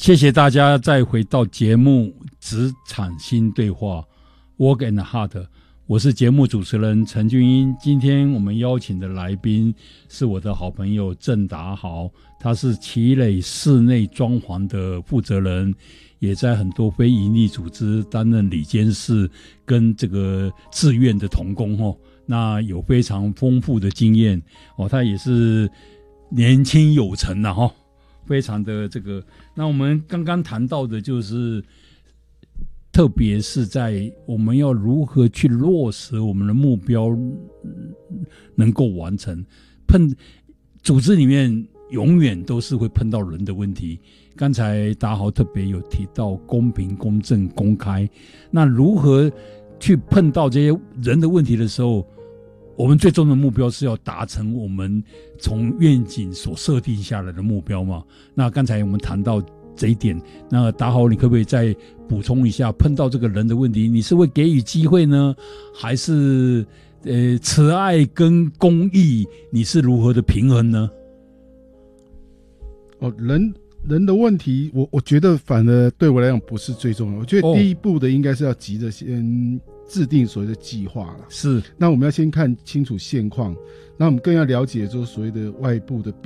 谢谢大家再回到节目职场新对话 Work and Heart， 我是节目主持人陈俊英。今天我们邀请的来宾是我的好朋友郑达豪，他是奇磊室内装潢的负责人，也在很多非营利组织担任理监事跟这个志愿的同工那有非常丰富的经验他也是年轻有成非常的这个。那我们刚刚谈到的就是特别是在我们要如何去落实我们的目标能够完成，组织里面永远都是会碰到人的问题。刚才达豪特别有提到公平、公正、公开，那如何去碰到这些人的问题的时候，我们最终的目标是要达成我们从愿景所设定下来的目标嘛。那刚才我们谈到这一点，那达豪你可不可以再补充一下，碰到这个人的问题，你是会给予机会呢，还是慈爱跟公益你是如何的平衡呢？ 人的问题我觉得反而对我来讲不是最重要，我觉得第一步的应该是要急着先制定所谓的计划了。 是， 那我们要先看清楚现况，那我们更要了解说所谓的外部的